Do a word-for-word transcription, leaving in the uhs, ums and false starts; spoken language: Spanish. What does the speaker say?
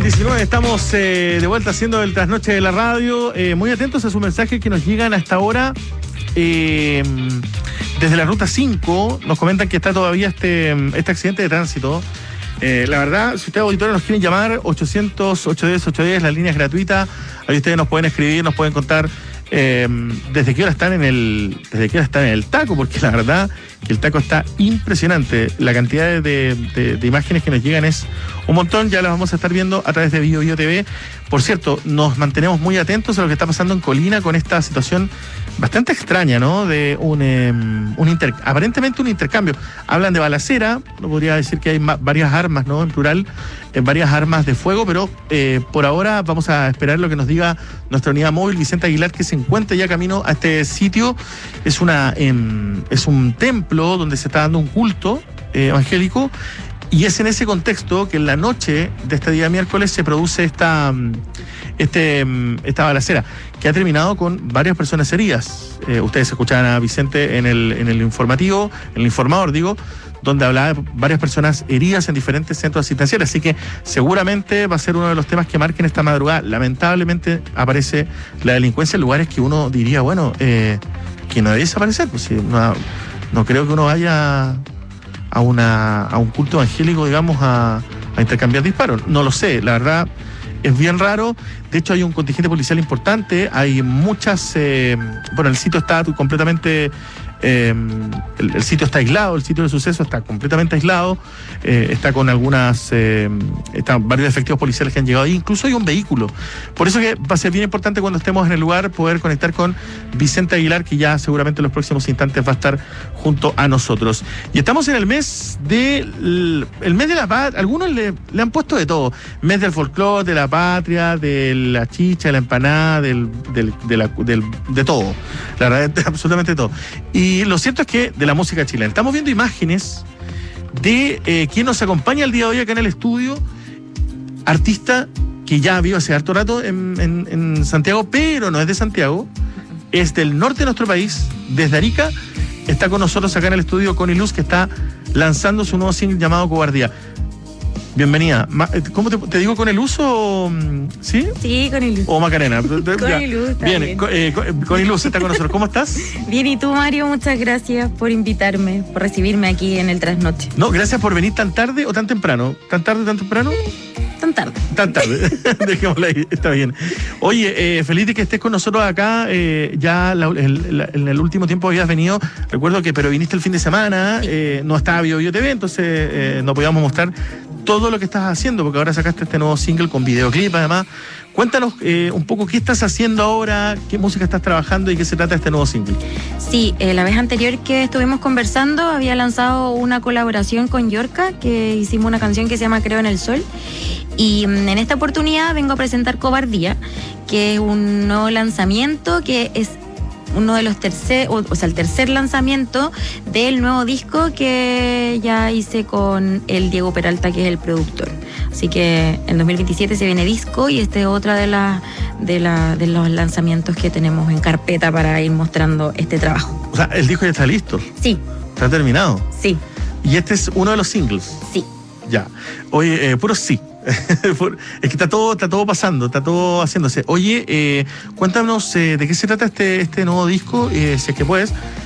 con diecinueve, estamos eh, de vuelta haciendo el trasnoche de la radio. Eh, muy atentos a sus mensajes que nos llegan hasta ahora. Eh, desde la ruta cinco nos comentan que está todavía este, este accidente de tránsito. Eh, la verdad, si ustedes auditores nos quieren llamar, ochocientos, ochocientos diez, ochocientos diez, la línea es gratuita. Ahí ustedes nos pueden escribir, nos pueden contar eh, desde qué hora están en el desde qué hora están en el taco, porque la verdad que el taco está impresionante. La cantidad de, de, de imágenes que nos llegan es un montón. Ya las vamos a estar viendo a través de Bio Bio T V. Por cierto, nos mantenemos muy atentos a lo que está pasando en Colina con esta situación bastante extraña, ¿no? De un, eh, un inter, aparentemente un intercambio. Hablan de balacera, no podría decir que hay ma- varias armas, ¿no? En plural, eh, varias armas de fuego, pero eh, por ahora vamos a esperar lo que nos diga nuestra unidad móvil, Vicente Aguilar, que se encuentra ya camino a este sitio. Es una eh, es un templo donde se está dando un culto eh, evangélico, y es en ese contexto que en la noche de este día miércoles se produce esta, este, esta balacera, que ha terminado con varias personas heridas. Eh, ustedes escuchaban a Vicente en el, en el informativo, en el informador, digo, donde hablaba de varias personas heridas en diferentes centros asistenciales. Así que seguramente va a ser uno de los temas que marquen esta madrugada. Lamentablemente aparece la delincuencia en lugares que uno diría, bueno, eh, que no debe desaparecer. Pues, si no, no creo que uno vaya a una a un culto evangélico, digamos, a, a intercambiar disparos. No lo sé, la verdad es bien raro. De hecho, hay un contingente policial importante, hay muchas... Eh, bueno, el sitio está completamente... Eh, el, el sitio está aislado, el sitio del suceso está completamente aislado, eh, está con algunas, eh, están varios efectivos policiales que han llegado ahí, incluso hay un vehículo. Por eso que va a ser bien importante cuando estemos en el lugar poder conectar con Vicente Aguilar, que ya seguramente en los próximos instantes va a estar junto a nosotros. Y estamos en el mes de el mes de la patria. Algunos le, le han puesto de todo: mes del folclore, de la patria, de la chicha, de la empanada, del, del, de, la, del, de todo, la verdad, de absolutamente todo. Y Y lo cierto es que de la música chilena estamos viendo imágenes de eh, quien nos acompaña el día de hoy acá en el estudio, artista que ya vive hace harto rato en, en, en Santiago, pero no es de Santiago, es del norte de nuestro país, desde Arica. Está con nosotros acá en el estudio Connie Luz, que está lanzando su nuevo single llamado Cobardía. Bienvenida. ¿Cómo te, te digo, con el uso? ¿Sí? Sí, con el O Macarena. Con el luz. Bien, bien. Con, eh, con el luz está con nosotros. ¿Cómo estás? Bien, y tú, Mario, muchas gracias por invitarme, por recibirme aquí en el Trasnoche. No, gracias por venir tan tarde o tan temprano. ¿Tan tarde, tan temprano? Tan tarde. Tan tarde. Dejémosla ahí, está bien. Oye, eh, feliz de que estés con nosotros acá. Eh, ya la, el, la, en el último tiempo habías venido, recuerdo que, pero viniste el fin de semana, sí. eh, no estaba Bio Bio T V, entonces eh, no podíamos mostrar todo lo que estás haciendo, porque ahora sacaste este nuevo single con videoclip, además. Cuéntanos eh, un poco qué estás haciendo ahora, qué música estás trabajando y qué se trata este nuevo single. Sí, eh, la vez anterior que estuvimos conversando había lanzado una colaboración con Yorka, que hicimos una canción que se llama Creo en el Sol. Y en esta oportunidad vengo a presentar Cobardía, que es un nuevo lanzamiento, que es uno de los tercer, o, o sea, el tercer lanzamiento del nuevo disco que ya hice con el Diego Peralta, que es el productor. Así que en dos mil veintisiete se viene disco, y este es otra de, la, de, la, de los lanzamientos que tenemos en carpeta para ir mostrando este trabajo. O sea, el disco ya está listo. Sí. ¿Está terminado? Sí. ¿Y este es uno de los singles? Sí. Ya. Oye, eh, puro sí. Es que está todo, está todo pasando, está todo haciéndose. Oye, eh, cuéntanos eh, de qué se trata este, este nuevo disco, eh, si es que puedes.